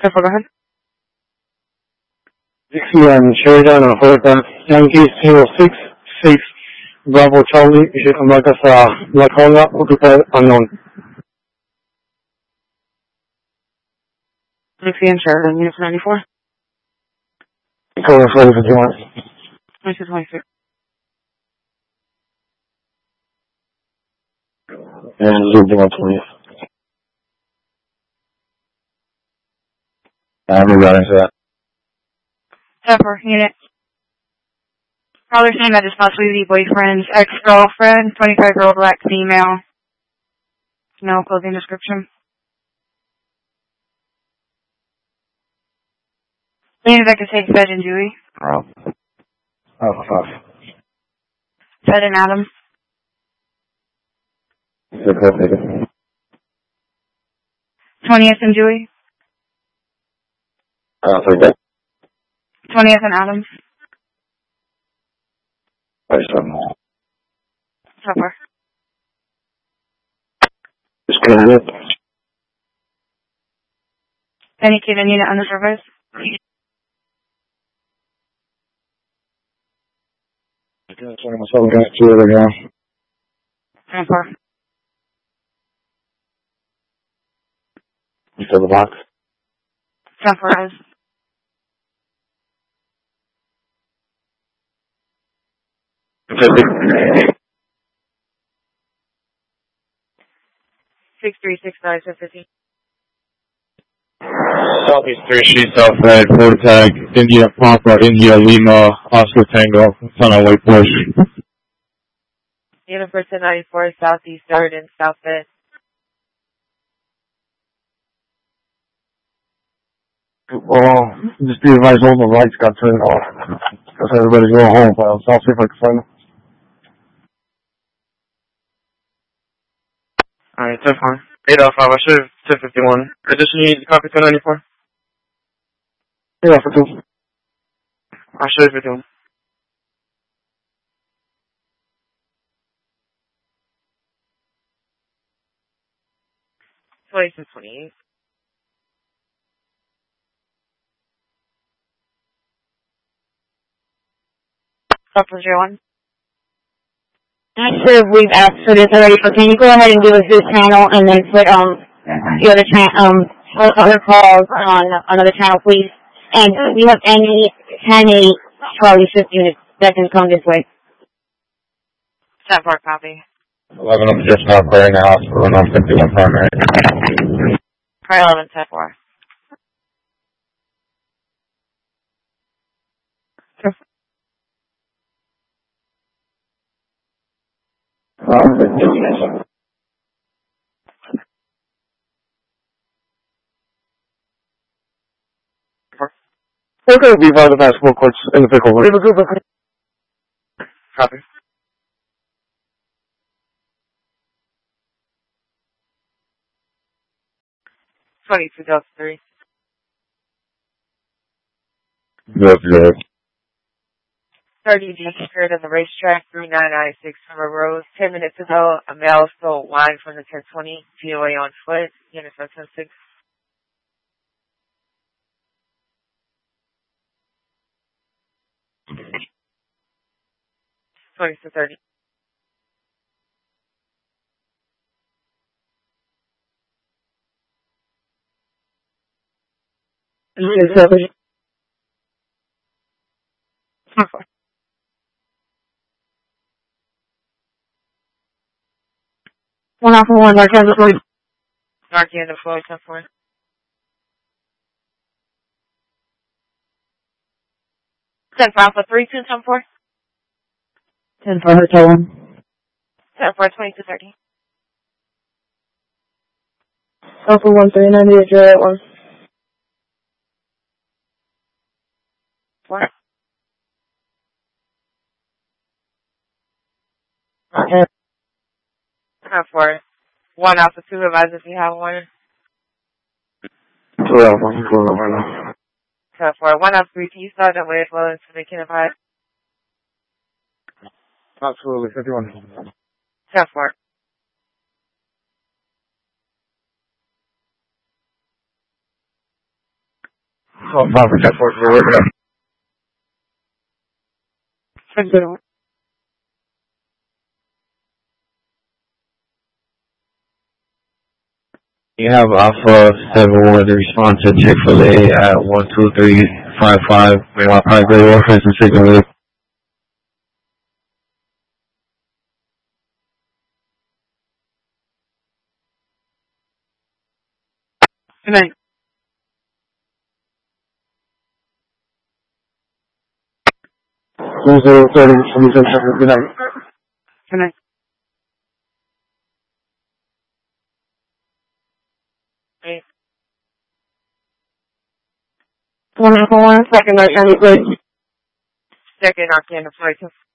10-4, go ahead. Dixie Sheridan, Yankee 066 Bravo Charlie, marcas a Black Honda, occupied unknown. Dixie and Sheridan, unit 94. Cover 4051. 2226. And Zoom 120. I'm running to that. 10-4, unit. Father's name that is possibly the boyfriend's ex-girlfriend, 25-year-old black female. No clothing description. Names I could say Fed and Dewey. Fed and Adam. 20th and Dewey. 20th and Adam. 10-4. Just clearing it. Any kid in unit on the surface? Sorry, myself, I'm going to do it again. 10-4. You fill the box? 10-4 is. Six 365 50. Southeast 3 Sheets outside, photo tag, India Papa, India Lima, Oscar Tango, tunnel way push. University 94, Southeast 3rd and South 5th. Well, just be advised all the lights got turned off. Because everybody's going home, but I'll see if I can find them. Alright, 10-4. 8-5, I should have 1051. Addition, you need to copy 1094? Yeah, for 2. I should have 51. Twenty to 28. Upper 01. Not sure if we've asked for this already, but can you go ahead and give us this channel and then put the other other calls on another channel, please? And do you have any 10-8 Charlie shift units that can come this way? 10-4 copy. 11 up just now, clearing the hospital, and I'm 51 primary. Car 11, 10-4. We're going to be by the basketball courts in the pickle. Copy. Twenty-two Delta 3. Good. 30 disappeared on the racetrack, 3996 Summer Rose. 10 minutes ago, a male stole wine from the 1020, GOA on foot, unit 106. Twenty to 30. One off of one, Mark on the floor. Marky on the floor, 10-4. Alpha 3, 2, 10-4. 10 for hotel 1. 10-4, 20 to 30. Alpha 139, Juliet 1. 4. Okay. 10-4. 1 Alpha 2, advise if you have one. 2 Alpha, I'm going up right now. 10-4. 1 Alpha 3, can you start that way as well so they can advise? Absolutely, 51. 10-4. Oh, Papa, that's what we're working on. Thank you. You have Alpha 71 to respond to Chick-fil-A at 12355 Maylock Highway, reference and signal. Good night. 2030, 27, good night. Good night. One second, please. Second, Arcana Flight